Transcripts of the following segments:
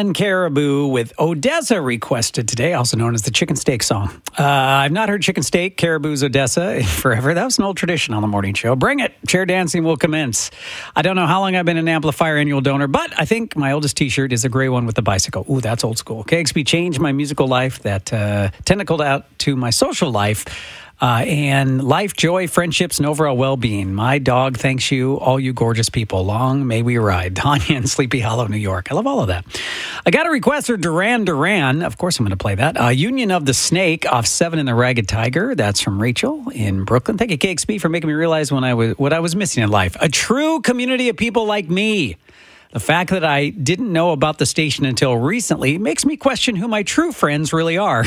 and Caribou with Odessa requested today, also known as the Chicken Steak song. I've not heard Chicken Steak, Caribou's Odessa in forever. That was an old tradition on the morning show. Bring it. Chair dancing will commence. I don't know how long I've been an Amplifier annual donor, but I think my oldest T-shirt is a gray one with the bicycle. Ooh, that's old school. KXP changed my musical life that tentacled out to my social life. And life, joy, friendships, and overall well-being. My dog thanks you, all you gorgeous people. Long may we ride. Tanya in Sleepy Hollow, New York. I love all of that. I got a request for Duran Duran. Of course, I'm going to play that. Union of the Snake off 7 in the Ragged Tiger. That's from Rachel in Brooklyn. Thank you, KXP, for making me realize what I was missing in life. A true community of people like me. The fact that I didn't know about the station until recently makes me question who my true friends really are.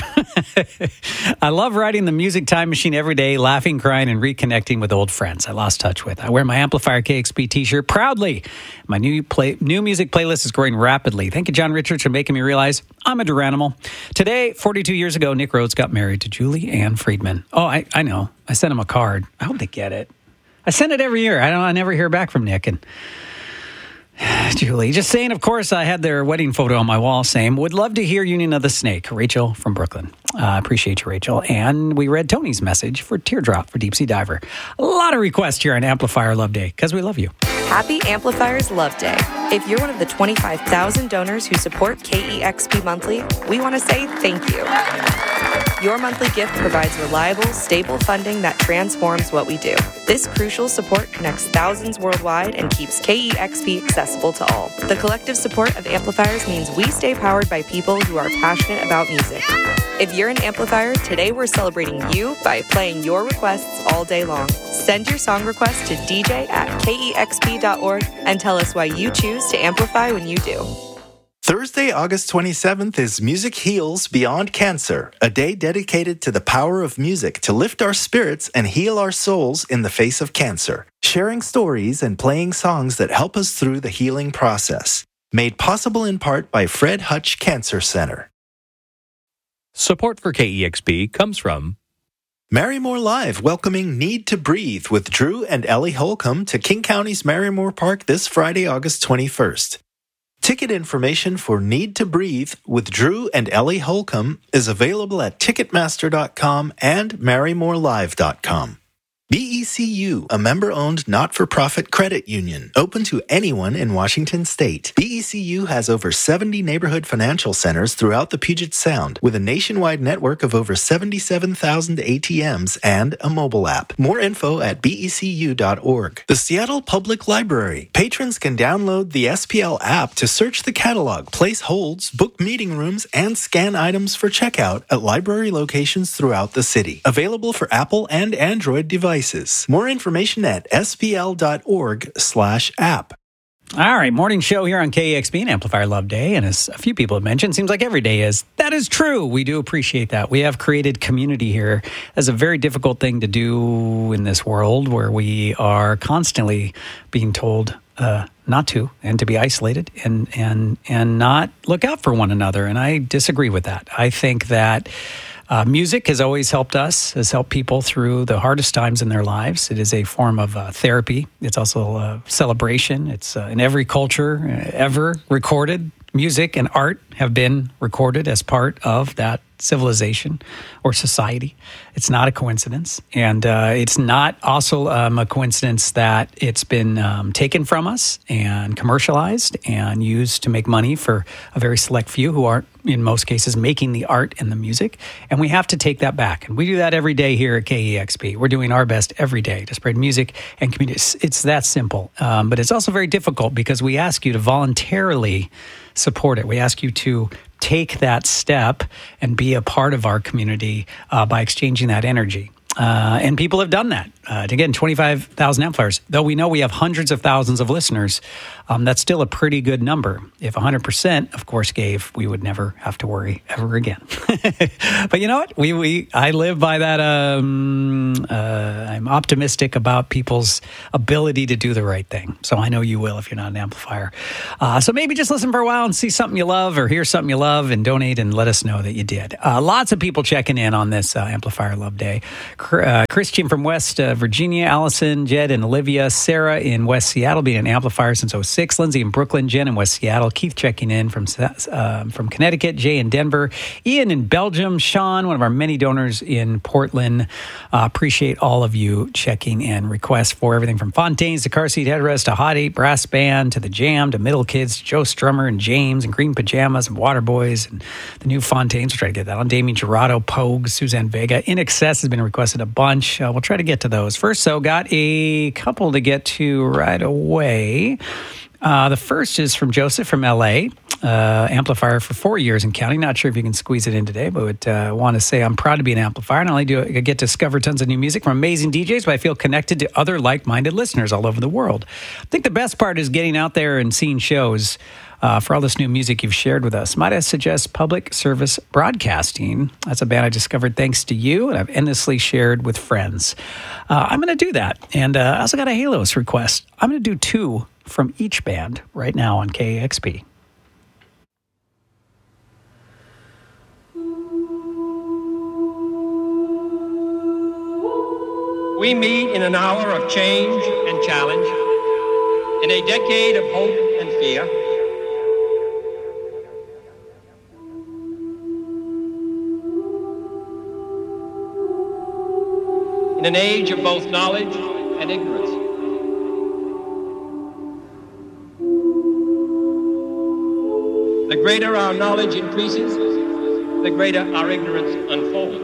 I love riding the music time machine every day, laughing, crying, and reconnecting with old friends I lost touch with. I wear my Amplifier KXP t-shirt proudly. My new music playlist is growing rapidly. Thank you, John Richards, for making me realize I'm a Duranimal. Today, 42 years ago, Nick Rhodes got married to Julie Ann Friedman. Oh, I know. I sent him a card. I hope they get it. I send it every year. I never hear back from Nick, and Julie, just saying, of course, I had their wedding photo on my wall saying, would love to hear Union of the Snake. Rachel from Brooklyn. Appreciate you, Rachel. And we read Tony's message for Teardrop for Deep Sea Diver. A lot of requests here on Amplifier Love Day because we love you. Happy Amplifiers Love Day. If you're one of the 25,000 donors who support KEXP Monthly, we want to say thank you. Your monthly gift provides reliable, stable funding that transforms what we do. This crucial support connects thousands worldwide and keeps KEXP accessible to all. The collective support of amplifiers means we stay powered by people who are passionate about music. If you're an amplifier, today we're celebrating you by playing your requests all day long. Send your song request to dj@kexp.org and tell us why you choose to amplify when you do. Thursday, August 27th is Music Heals Beyond Cancer, a day dedicated to the power of music to lift our spirits and heal our souls in the face of cancer, sharing stories and playing songs that help us through the healing process. Made possible in part by Fred Hutch Cancer Center. Support for KEXP comes from Marymore Live, welcoming Need to Breathe with Drew and Ellie Holcomb to King County's Marymore Park this Friday, August 21st. Ticket information for Need to Breathe with Drew and Ellie Holcomb is available at Ticketmaster.com and MarymoreLive.com. BECU, a member-owned not-for-profit credit union, open to anyone in Washington state. BECU has over 70 neighborhood financial centers throughout the Puget Sound, with a nationwide network of over 77,000 ATMs and a mobile app. More info at becu.org. The Seattle Public Library. Patrons can download the SPL app to search the catalog, place holds, book meeting rooms, and scan items for checkout at library locations throughout the city. Available for Apple and Android devices. More information at spl.org/app. All right, morning show here on KEXP and Amplifier Love Day. And as a few people have mentioned, seems like every day is. That is true. We do appreciate that. We have created community here. That's a very difficult thing to do in this world where we are constantly being told not to, and to be isolated and not look out for one another. And I disagree with that. I think that music has always helped us, has helped people through the hardest times in their lives. It is a form of therapy. It's also a celebration. It's in every culture ever recorded. Music and art have been recorded as part of that civilization or society. It's not a coincidence. And it's not also a coincidence that it's been taken from us and commercialized and used to make money for a very select few who aren't, in most cases, making the art and the music. And we have to take that back. And we do that every day here at KEXP. We're doing our best every day to spread music and community. It's that simple. But it's also very difficult because we ask you to voluntarily support it. We ask you to take that step and be a part of our community by exchanging that energy. And people have done that. Again, 25,000 amplifiers. Though we know we have hundreds of thousands of listeners, that's still a pretty good number. If 100%, of course, gave, we would never have to worry ever again. But you know what? I live by that. I'm optimistic about people's ability to do the right thing. So I know you will if you're not an amplifier. So maybe just listen for a while and see something you love or hear something you love and donate and let us know that you did. Lots of people checking in on this Amplifier Love Day. Christian from West Virginia, Allison, Jed, and Olivia, Sarah in West Seattle, being an amplifier since '06, Lindsay in Brooklyn, Jen in West Seattle, Keith checking in from Connecticut, Jay in Denver, Ian in Belgium, Sean, one of our many donors in Portland. Appreciate all of you checking in. Requests for everything from Fontaines to Car Seat Headrest to Hot 8 Brass Band to The Jam to Middle Kids to Joe Strummer and James and Green Pajamas and Waterboys and the new Fontaines. We'll try to get that on. Damien Gerardo, Pogue, Suzanne Vega. In Excess has been requested a bunch. We'll try to get to those. First, so got a couple to get to right away. The first is from Joseph from LA, amplifier for 4 years and counting. Not sure if you can squeeze it in today, but want to say I'm proud to be an amplifier. Not only do I get to discover tons of new music from amazing DJs, but I feel connected to other like-minded listeners all over the world. I think the best part is getting out there and seeing shows. For all this new music you've shared with us, might I suggest Public Service Broadcasting? That's a band I discovered thanks to you, and I've endlessly shared with friends. I'm going to do that. And I also got a Halos request. I'm going to do 2 from each band right now on KEXP. We meet in an hour of change and challenge, in a decade of hope and fear. In an age of both knowledge and ignorance. The greater our knowledge increases, the greater our ignorance unfolds.